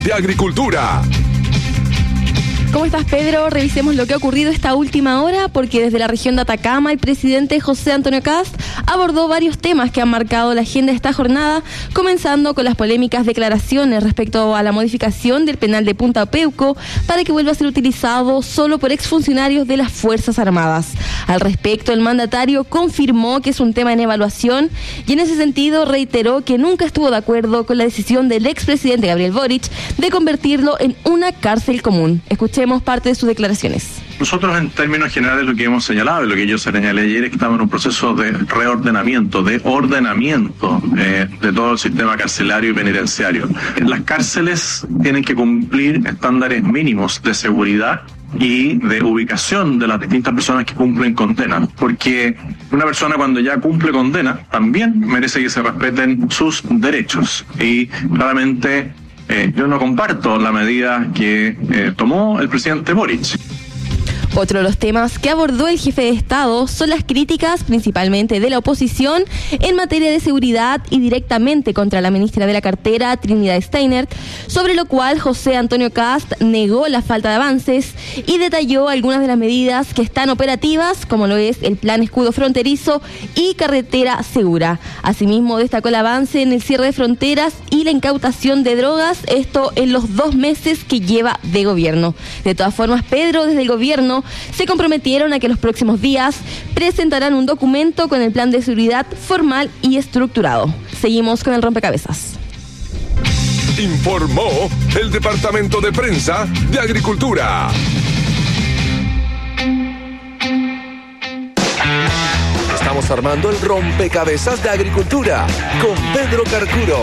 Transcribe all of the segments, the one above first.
de Agricultura. ¿Cómo estás, Pedro? Revisemos lo que ha ocurrido esta última hora, porque desde la región de Atacama el presidente José Antonio Kast abordó varios temas que han marcado la agenda de esta jornada, comenzando con las polémicas declaraciones respecto a la modificación del penal de Punta Peuco para que vuelva a ser utilizado solo por exfuncionarios de las Fuerzas Armadas. Al respecto, el mandatario confirmó que es un tema en evaluación y en ese sentido reiteró que nunca estuvo de acuerdo con la decisión del expresidente Gabriel Boric de convertirlo en una cárcel común. Escuchemos parte de sus declaraciones. Nosotros, en términos generales, lo que hemos señalado y lo que yo señalé ayer es que estamos en un proceso de reordenamiento, de ordenamiento de todo el sistema carcelario y penitenciario. Las cárceles tienen que cumplir estándares mínimos de seguridad y de ubicación de las distintas personas que cumplen condena, porque una persona cuando ya cumple condena también merece que se respeten sus derechos, y claramente yo no comparto la medida que tomó el presidente Boric. Otro de los temas que abordó el jefe de Estado son las críticas, principalmente de la oposición, en materia de seguridad y directamente contra la ministra de la cartera, Trinidad Steiner, sobre lo cual José Antonio Kast negó la falta de avances y detalló algunas de las medidas que están operativas, como lo es el Plan Escudo Fronterizo y Carretera Segura. Asimismo, destacó el avance en el cierre de fronteras y la incautación de drogas, esto en los 2 meses que lleva de gobierno. De todas formas, Pedro, desde el gobierno, se comprometieron a que los próximos días presentarán un documento con el plan de seguridad formal y estructurado. Seguimos con el rompecabezas. Informó el Departamento de Prensa de Agricultura. Estamos armando el rompecabezas de Agricultura con Pedro Carcuro.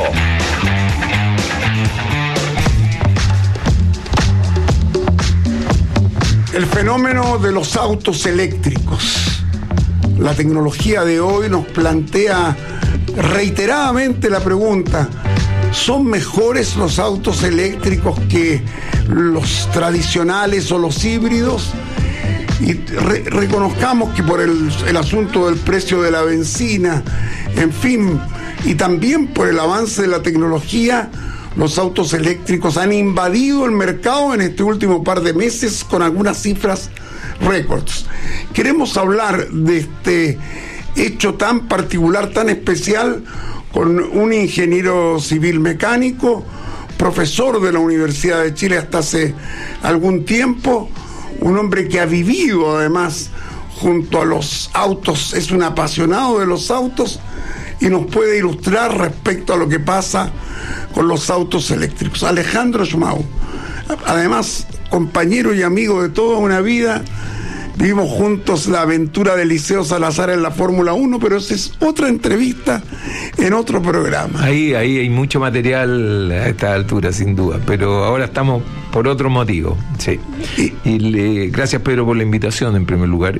El fenómeno de los autos eléctricos. La tecnología de hoy nos plantea reiteradamente la pregunta: ¿son mejores los autos eléctricos que los tradicionales o los híbridos? Y reconozcamos que por el asunto del precio de la benzina, en fin, y también por el avance de la tecnología, los autos eléctricos han invadido el mercado en este último par de meses con algunas cifras récords. Queremos hablar de este hecho tan particular, tan especial, con un ingeniero civil mecánico, profesor de la Universidad de Chile hasta hace algún tiempo, un hombre que ha vivido además junto a los autos, es un apasionado de los autos y nos puede ilustrar respecto a lo que pasa con los autos eléctricos. Alejandro Schmau, además compañero y amigo de toda una vida, vivimos juntos la aventura de Liceo Salazar en la Fórmula 1, pero esa es otra entrevista en otro programa. Ahí hay mucho material a esta altura, sin duda, pero ahora estamos por otro motivo. Sí. Gracias, Pedro, por la invitación, en primer lugar.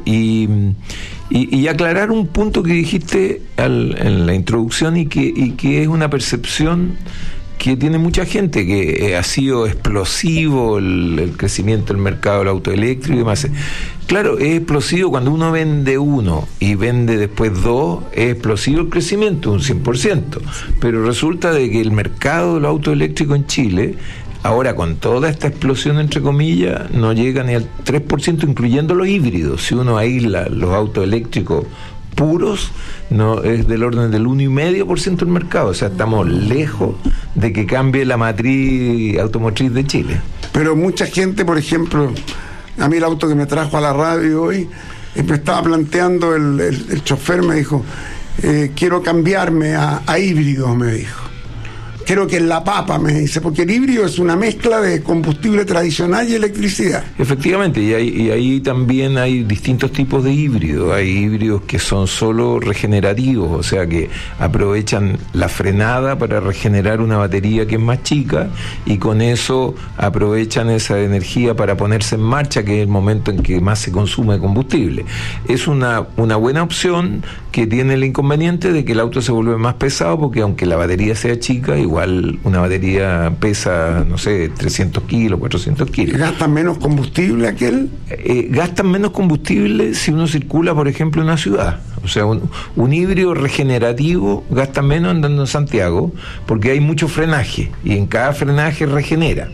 Y aclarar un punto que dijiste en la introducción y que es una percepción que tiene mucha gente, que ha sido explosivo el crecimiento del mercado del auto eléctrico y demás. Claro, es explosivo cuando uno vende uno y vende después 2, es explosivo el crecimiento, un 100%. Pero resulta de que el mercado del auto eléctrico en Chile, ahora con toda esta explosión entre comillas, no llega ni al 3%, incluyendo los híbridos. Si uno aísla los autos eléctricos puros, no es del orden del 1,5% del mercado. O sea, estamos lejos de que cambie la matriz automotriz de Chile. Pero mucha gente, por ejemplo, a mí el auto que me trajo a la radio hoy, me estaba planteando el chofer, me dijo, quiero cambiarme a híbrido, me dijo. Creo que en la papa, me dice, porque el híbrido es una mezcla de combustible tradicional y electricidad. Efectivamente, y ahí también hay distintos tipos de híbridos. Hay híbridos que son solo regenerativos, o sea que aprovechan la frenada para regenerar una batería que es más chica y con eso aprovechan esa energía para ponerse en marcha, que es el momento en que más se consume combustible. Es una buena opción que tiene el inconveniente de que el auto se vuelve más pesado, porque aunque la batería sea chica, igual una batería pesa, no sé, 300 kilos, 400 kilos. ¿Gasta menos combustible aquel? Gastan menos combustible si uno circula, por ejemplo, en una ciudad. O sea, un híbrido regenerativo gasta menos andando en Santiago, porque hay mucho frenaje, y en cada frenaje regenera.